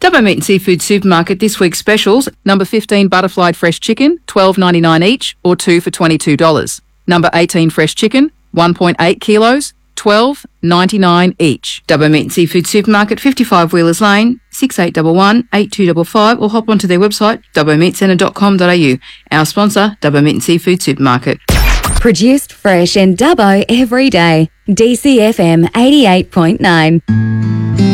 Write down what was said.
Dubbo Meat and Seafood Supermarket this week's specials. Number 15 butterfly fresh chicken, $12.99 each or 2 for $22. Number 18 fresh chicken, 1.8 kilos, $12.99 each. Dubbo Meat and Seafood Supermarket, 55 Wheelers Lane, 6811 8255, or hop onto their website dubbomeatcentre.com.au. Our sponsor, Dubbo Meat and Seafood Supermarket. Produced fresh in Dubbo every day. DCFM 88.9.